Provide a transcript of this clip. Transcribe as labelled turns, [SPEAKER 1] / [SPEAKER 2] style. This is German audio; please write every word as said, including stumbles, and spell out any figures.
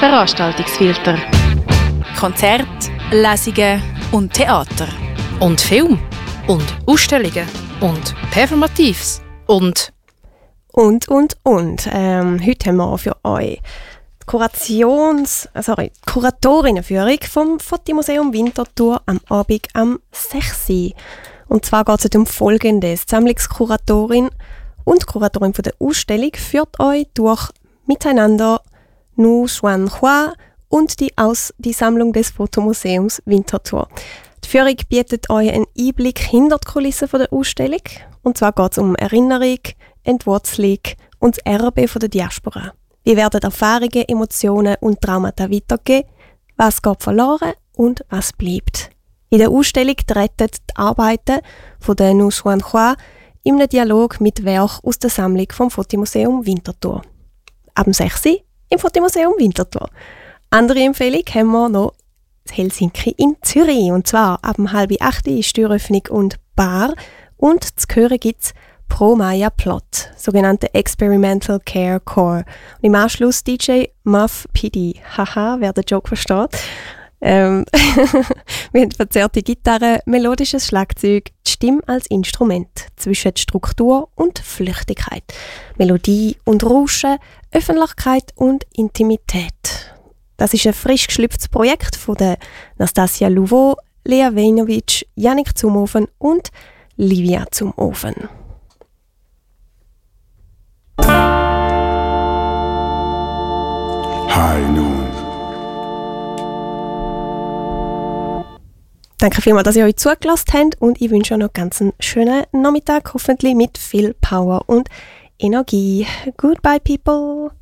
[SPEAKER 1] Veranstaltungsfilter.
[SPEAKER 2] Konzerte, Lesungen und Theater.
[SPEAKER 3] Und Film. Und Ausstellungen. Und Performatives. Und...
[SPEAKER 4] Und, und, und. Ähm, heute haben wir für euch die Kurations... Sorry, die Kuratorinnenführung vom Fotomuseum Winterthur am Abend am sechs Uhr. Und zwar geht es um Folgendes. Die Sammlungskuratorin und Kuratorin von der Ausstellung führt euch durch «Miteinander» Nu Xuan Hua und die, Aus- die Sammlung des Fotomuseums Winterthur. Die Führung bietet euch einen Einblick hinter die Kulissen der Ausstellung. Und zwar geht es um Erinnerung, Entwurzelung und das Erbe der Diaspora. Wie werden Erfahrungen, Emotionen und Traumata weitergegeben? Was geht verloren und was bleibt? In der Ausstellung treten die Arbeiten von der Nu Xuan Hua in einem Dialog mit Werken aus der Sammlung vom Fotomuseum Winterthur. Ab dem sechs Uhr im Fotomuseum Winterthur. Andere Empfehlung haben wir noch in Helsinki in Zürich. Und zwar ab dem halb acht Uhr ist Türöffnung und Bar. Und zu hören gibt es Pro Maya Plot, sogenannte Experimental Care Core. Und im Anschluss D J Muff P D. Haha, wer den Joke versteht. Ähm, wir haben verzerrte Gitarre, melodisches Schlagzeug, die Stimme als Instrument zwischen Struktur und Flüchtigkeit, Melodie und Rauschen, Öffentlichkeit und Intimität. Das ist ein frisch geschlüpftes Projekt von der Nastasia Louveau, Lea Vejnovic, Yannick Zumofen und Livia Zumofen.
[SPEAKER 5] High Noon.
[SPEAKER 4] Danke vielmals, dass ihr euch zugelassen habt und ich wünsche euch noch ganz einen schönen Nachmittag, hoffentlich mit viel Power und Energie. Goodbye, people!